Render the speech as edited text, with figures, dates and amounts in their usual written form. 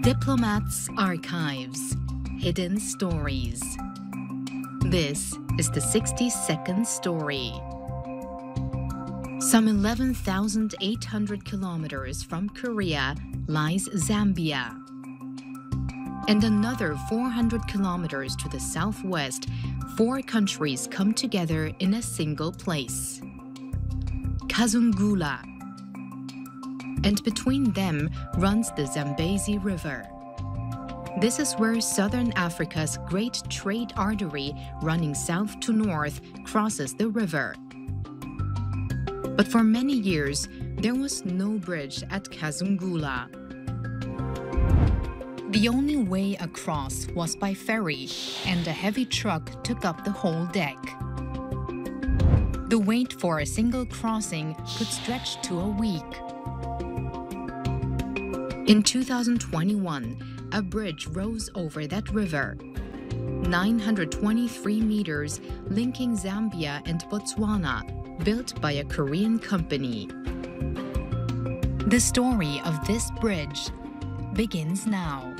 Diplomats' Archives, Hidden Stories. This is the 60-second story. Some 11,800 kilometers from Korea lies Zambia. And another 400 kilometers to the southwest, 4 countries come together in a single place. Kazungula. And between them runs the Zambezi River. This is where southern Africa's great trade artery running south to north crosses the river. But for many years, there was no bridge at Kazungula. The only way across was by ferry, and a heavy truck took up the whole deck. The wait for a single crossing could stretch to a week. In 2021, a bridge rose over that river, 923 meters linking Zambia and Botswana, built by a Korean company. The story of this bridge begins now.